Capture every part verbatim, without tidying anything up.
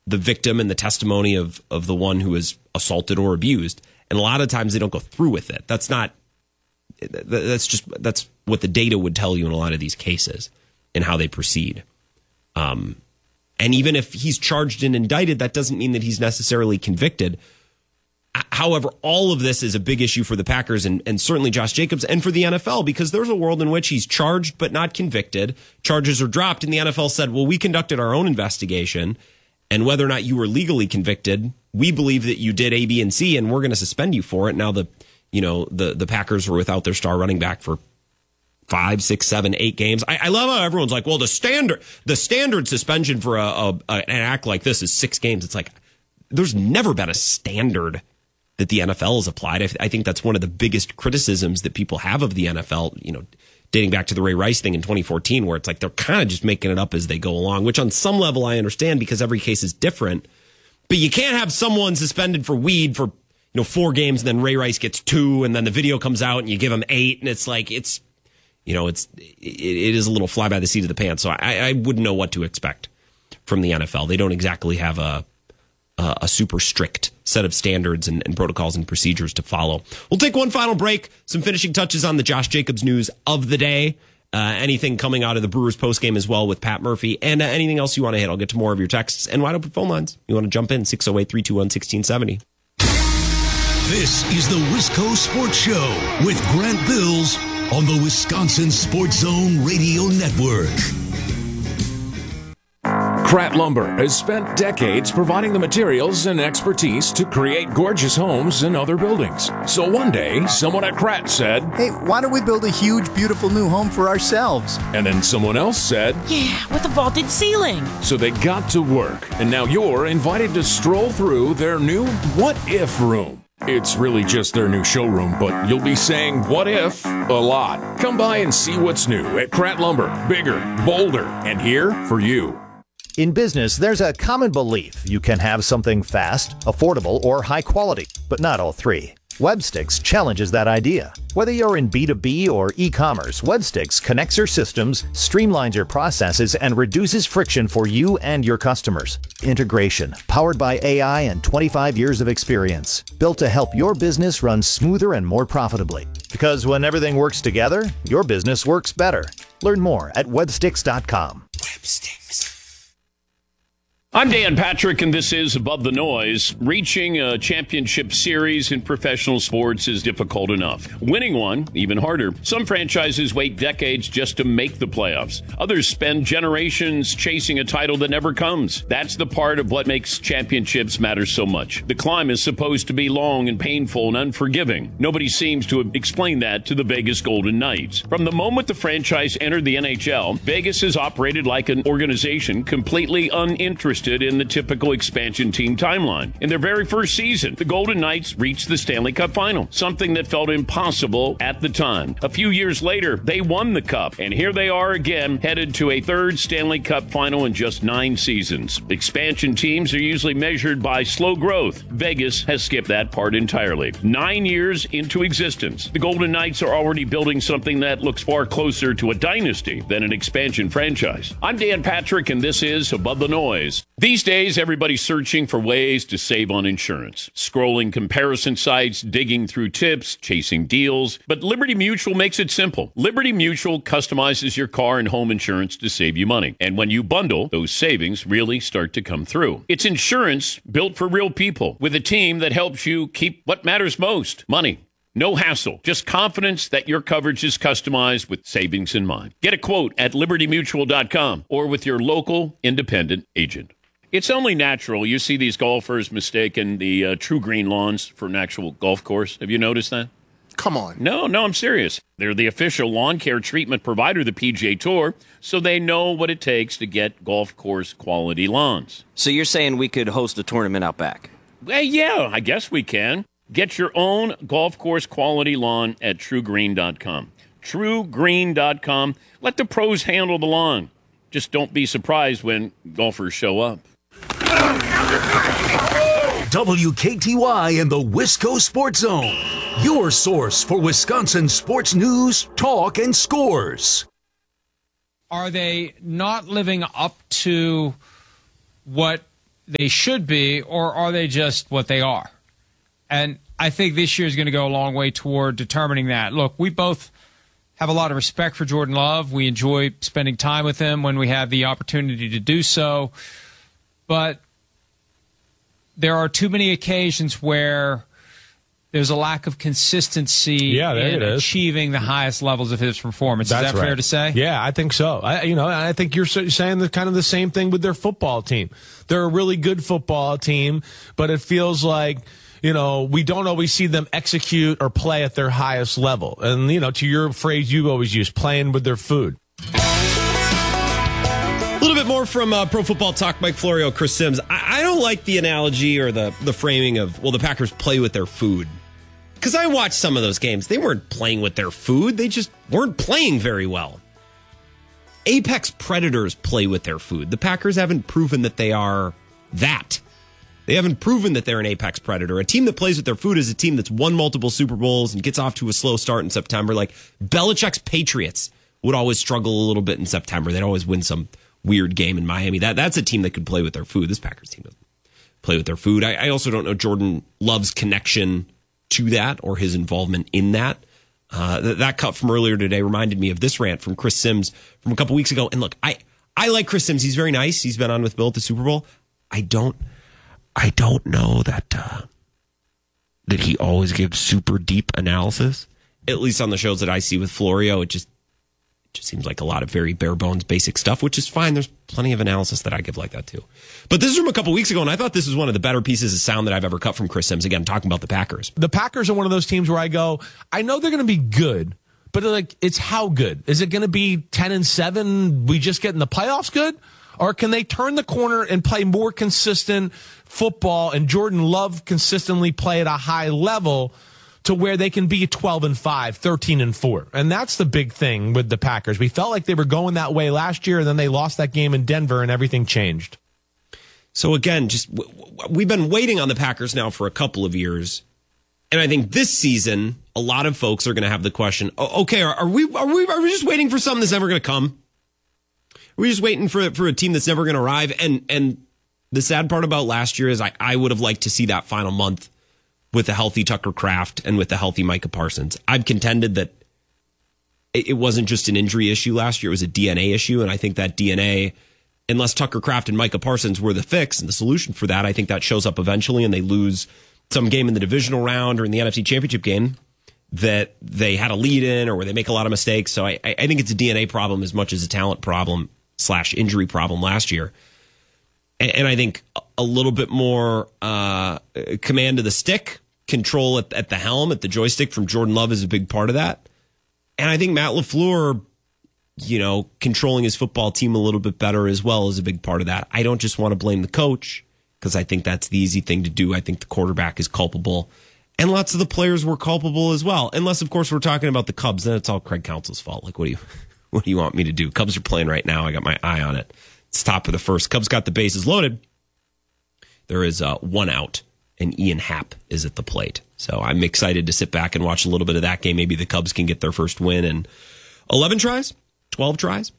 the victim and the testimony of of the one who is assaulted or abused. And a lot of times they don't go through with it. That's not, that's just, that's what the data would tell you in a lot of these cases and how they proceed. Um, and even if he's charged and indicted, that doesn't mean that he's necessarily convicted. However, all of this is a big issue for the Packers and, and certainly Josh Jacobs and for the N F L, because there's a world in which he's charged but not convicted. Charges are dropped, and the N F L said, well, we conducted our own investigation, and whether or not you were legally convicted, we believe that you did A, B, and C, and we're going to suspend you for it. Now the you know the the Packers were without their star running back for five, six, seven, eight games. I, I love how everyone's like, well, the standard the standard suspension for a, a, a an act like this is six games. It's like there's never been a standard that the N F L has applied. I, I think that's one of the biggest criticisms that people have of the N F L, you know, dating back to the Ray Rice thing in twenty fourteen, where it's like they're kind of just making it up as they go along, which on some level I understand because every case is different. But you can't have someone suspended for weed for, you know, four games and then Ray Rice gets two and then the video comes out and you give him eight. And it's like, it's, you know, it's, it, it is a little fly by the seat of the pants. So I, I wouldn't know what to expect from the N F L. They don't exactly have a, a, a super strict set of standards and, and protocols and procedures to follow. We'll take one final break. Some finishing touches on the Josh Jacobs news of the day. Uh, anything coming out of the Brewers postgame as well with Pat Murphy, and uh, anything else you want to hit. I'll get to more of your texts and wide open phone lines. You want to jump in, six oh eight, three two one, one six seven oh. This is the Wisco Sports Show with Grant Bills on the Wisconsin Sports Zone Radio Network. Kratt Lumber has spent decades providing the materials and expertise to create gorgeous homes and other buildings. So one day, someone at Kratt said, hey, why don't we build a huge, beautiful new home for ourselves? And then someone else said, yeah, with a vaulted ceiling. So they got to work, and now you're invited to stroll through their new What If room. It's really just their new showroom, but you'll be saying what if a lot. Come by and see what's new at Kratt Lumber. Bigger, bolder, and here for you. In business, there's a common belief you can have something fast, affordable, or high quality, but not all three. Webstix challenges that idea. Whether you're in B two B or e-commerce, Webstix connects your systems, streamlines your processes, and reduces friction for you and your customers. Integration, powered by A I and twenty-five years of experience, built to help your business run smoother and more profitably. Because when everything works together, your business works better. Learn more at webstix dot com. Webstix. I'm Dan Patrick, and this is Above the Noise. Reaching a championship series in professional sports is difficult enough. Winning one, even harder. Some franchises wait decades just to make the playoffs. Others spend generations chasing a title that never comes. That's the part of what makes championships matter so much. The climb is supposed to be long and painful and unforgiving. Nobody seems to have explained that to the Vegas Golden Knights. From the moment the franchise entered the N H L, Vegas has operated like an organization completely uninterested in the typical expansion team timeline. In their very first season, the Golden Knights reached the Stanley Cup final, something that felt impossible at the time. A few years later, they won the Cup, and here they are again, headed to a third Stanley Cup final in just nine seasons. Expansion teams are usually measured by slow growth. Vegas has skipped that part entirely. Nine years into existence, the Golden Knights are already building something that looks far closer to a dynasty than an expansion franchise. I'm Dan Patrick, and this is Above the Noise. These days, everybody's searching for ways to save on insurance. Scrolling comparison sites, digging through tips, chasing deals. But Liberty Mutual makes it simple. Liberty Mutual customizes your car and home insurance to save you money. And when you bundle, those savings really start to come through. It's insurance built for real people with a team that helps you keep what matters most, money. No hassle, just confidence that your coverage is customized with savings in mind. Get a quote at liberty mutual dot com or with your local independent agent. It's only natural you see these golfers mistaking the uh, True Green lawns for an actual golf course. Have you noticed that? Come on. No, no, I'm serious. They're the official lawn care treatment provider of the P G A Tour, so they know what it takes to get golf course quality lawns. So you're saying we could host a tournament out back? Well, yeah, I guess we can. Get your own golf course quality lawn at true green dot com. true green dot com. Let the pros handle the lawn. Just don't be surprised when golfers show up. W K T Y and the Wisco Sports Zone, your source for Wisconsin sports news, talk, and scores. Are they not living up to what they should be, or are they just what they are? And I think this year is going to go a long way toward determining that. Look, we both have a lot of respect for Jordan Love. We enjoy spending time with him when we have the opportunity to do so. But there are too many occasions where there's a lack of consistency yeah, in achieving the highest levels of his performance. That's Is that right. fair to say? Yeah, I think so. I, you know, I think you're saying the kind of the same thing with their football team. They're a really good football team, but it feels like, you know, we don't always see them execute or play at their highest level. And, you know, to your phrase you always use, playing with their food. A little bit more from uh, Pro Football Talk, Mike Florio, Chris Sims. I, I don't like the analogy or the, the framing of, well, the Packers play with their food. Because I watched some of those games. They weren't playing with their food. They just weren't playing very well. Apex predators play with their food. The Packers haven't proven that they are that. They haven't proven that they're an apex predator. A team that plays with their food is a team that's won multiple Super Bowls and gets off to a slow start in September. Like Belichick's Patriots would always struggle a little bit in September. They'd always win some weird game in Miami. That That's a team that could play with their food. This Packers team doesn't play with their food. I, I also don't know Jordan Love's connection to that or his involvement in that. Uh, th- that cut from earlier today reminded me of this rant from Chris Sims from a couple weeks ago. And look, I, I like Chris Sims. He's very nice. He's been on with Bill at the Super Bowl. I don't I don't know that uh, that he always gives super deep analysis. At least on the shows that I see with Florio, it just it just seems like a lot of very bare bones, basic stuff, which is fine. There's plenty of analysis that I give like that too. But this is from a couple weeks ago, and I thought this was one of the better pieces of sound that I've ever cut from Chris Sims. Again, talking about the Packers. The Packers are one of those teams where I go, I know they're going to be good, but like, it's how good? Is it going to be ten and seven? We just get in the playoffs good? Or can they turn the corner and play more consistent football and Jordan Love consistently play at a high level to where they can be twelve and five, thirteen and four? And that's the big thing with the Packers. We felt like they were going that way last year, and then they lost that game in Denver and everything changed. So again, just we've been waiting on the Packers now for a couple of years. And I think this season, a lot of folks are going to have the question, oh, okay, are, are we are we are we just waiting for something that's never going to come? We're just waiting for for a team that's never going to arrive. And and the sad part about last year is I, I would have liked to see that final month with a healthy Tucker Kraft and with a healthy Micah Parsons. I've contended that it, it wasn't just an injury issue last year. It was a D N A issue. And I think that D N A, unless Tucker Kraft and Micah Parsons were the fix and the solution for that, I think that shows up eventually and they lose some game in the divisional round or in the N F C Championship game that they had a lead in or where they make a lot of mistakes. So I, I think it's a D N A problem as much as a talent problem slash injury problem last year. And, and I think a little bit more uh, command of the stick, control at, at the helm, at the joystick from Jordan Love is a big part of that. And I think Matt LaFleur, you know, controlling his football team a little bit better as well is a big part of that. I don't just want to blame the coach because I think that's the easy thing to do. I think the quarterback is culpable. And lots of the players were culpable as well. Unless, of course, we're talking about the Cubs. Then it's all Craig Counsell's fault. Like, what do you what do you want me to do? Cubs are playing right now. I got my eye on it. It's top of the first. Cubs got the bases loaded. There is uh, one out, and Ian Happ is at the plate. So I'm excited to sit back and watch a little bit of that game. Maybe the Cubs can get their first win in eleven tries, twelve tries.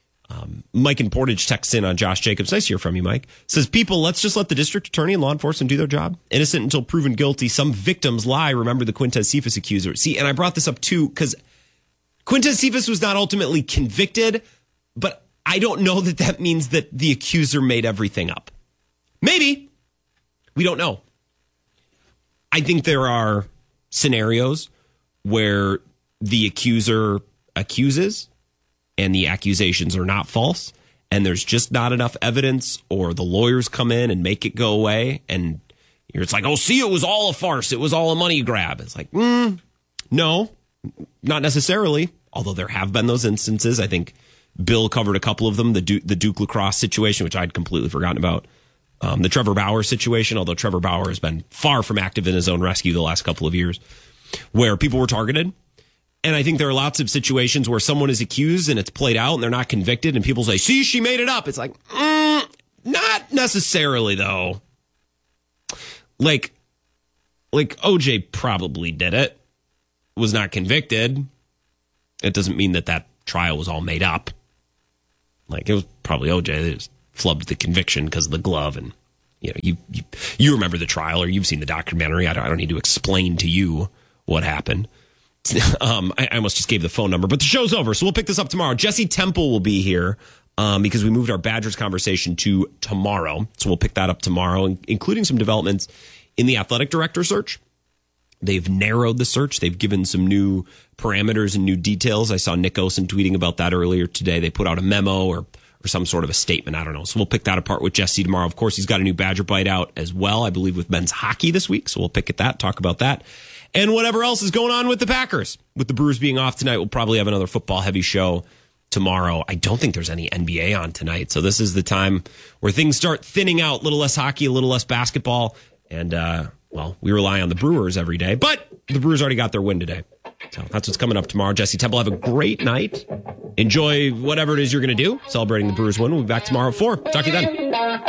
Um, Mike in Portage texts in on Josh Jacobs. Nice to hear from you, Mike. Says, people, let's just let the district attorney and law enforcement do their job. Innocent until proven guilty. Some victims lie. Remember the Quintez Cephas accuser. See, and I brought this up too because Quintez Cephas was not ultimately convicted, but I don't know that that means that the accuser made everything up. Maybe. We don't know. I think there are scenarios where the accuser accuses and the accusations are not false, and there's just not enough evidence, or the lawyers come in and make it go away, and it's like, oh, see, it was all a farce. It was all a money grab. It's like, mm, no, not necessarily, although there have been those instances. I think Bill covered a couple of them, the Duke, the Duke lacrosse situation, which I'd completely forgotten about, um, the Trevor Bauer situation, although Trevor Bauer has been far from active in his own rescue the last couple of years, where people were targeted. And I think there are lots of situations where someone is accused and it's played out and they're not convicted and people say, see, she made it up. It's like, mm, not necessarily, though. Like, like O J probably did it, was not convicted. It doesn't mean that that trial was all made up. Like, it was probably O J. They just flubbed the conviction because of the glove and you know, you, you you remember the trial or you've seen the documentary. I don't, I don't need to explain to you what happened. Um, I, I almost just gave the phone number, but the show's over, so we'll pick this up tomorrow. Jesse Temple will be here um, because we moved our Badgers conversation to tomorrow, so we'll pick that up tomorrow, including some developments in the athletic director search. They've narrowed the search. They've given some new parameters and new details. I saw Nick Osen tweeting about that earlier today. They put out a memo or or some sort of a statement. I don't know. So we'll pick that apart with Jesse tomorrow. Of course, he's got a new Badger Bite out as well, I believe, with men's hockey this week. So we'll pick at that, talk about that. And whatever else is going on with the Packers. With the Brewers being off tonight, we'll probably have another football-heavy show tomorrow. I don't think there's any N B A on tonight. So this is the time where things start thinning out. A little less hockey, a little less basketball. And, uh, well, we rely on the Brewers every day. But the Brewers already got their win today. So that's what's coming up tomorrow. Jesse Temple, have a great night. Enjoy whatever it is you're going to do. Celebrating the Brewers win. We'll be back tomorrow at four. Talk to you then.